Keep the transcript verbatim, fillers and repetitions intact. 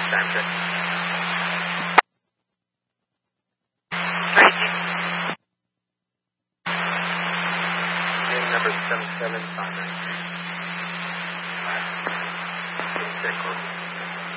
Time check. Name number seven seven five nine. Check.